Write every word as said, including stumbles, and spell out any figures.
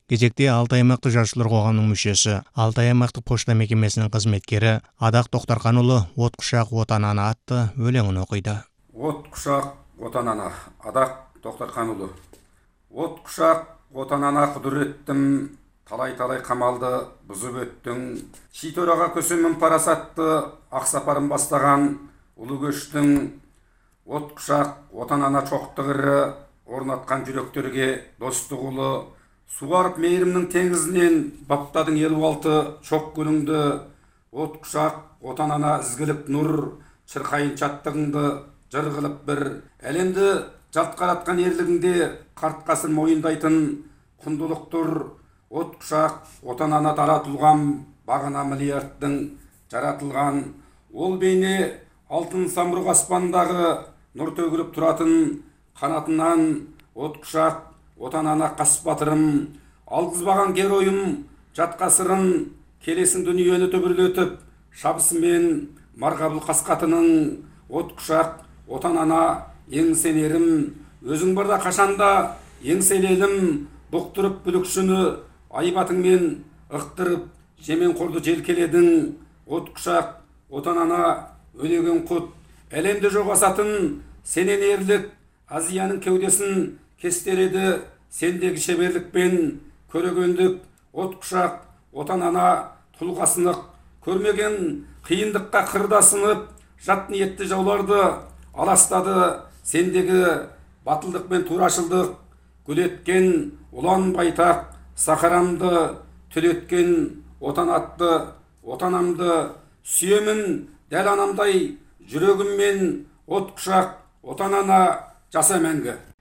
Кезекте Алтай аймақтық жазушылар қоғамының мүшесі, Алтай аймақтық пошта мекемесінің қызметкері Адақ Тоқтарханұлы «От құшақ, отан ана» атты өлеңін оқиды. От құшақ, отан ана, Адақ Тоқтарханұлы. От құшақ, отан ана құдіреттім, талай-талай қамалды бұзып өттің. Шитораға көсемін парасатты, ақ сапарын бастаған ұлы көштің. От құшақ, отан ана çoқтығыры, орнатқан жүректерге достық ұлы. Суарып мейірімнің теңізінен баптадың елу алты чоқ гүліңді. От құшақ, отан ана ізгілік нұр, шырқайын чаттығыңды жыр қылып бір. Әлемді жалт қаратқан ерлігіңде қарт ғасыр мойындайтын құндылық тұр. От құшақ, отан ана дара тұлғам, бағына миллиардтың жаратылған. Ол бейне алтын самұрық аспандағы нұр төгіліп тұратын қанатынан. От құшақ, отан ана қас батырым, алғызбаған геройым жат ғасырын. Келесің дүниені түбірлетіп шабысымен марғабыл қасқатының. От құшақ, отан ана ең сенерім, өзің барда қашанда ең селелім. Бұқтырып бүлікшіні айбатыңмен ықтырып жемен қорды желкеледің. От құшақ, отан ана өлеген құт, әлемде жоқ асатын сенен ерлік. Азияның кеудесін кестереді сендегі шеберлікпен көрегендік. От құшақ, отан ана тұлғасынық, көрмеген қиындыққа қырдасынып жат ниетті жауларды аластады сендегі батылдық пен турашылдық. Гүл еткен ұлан байтақ сахарамды түлеткен отан атты отанамды сүйемін дәл анамдай жүрегіммен. От құшақ, отан ана жаса мәңгі.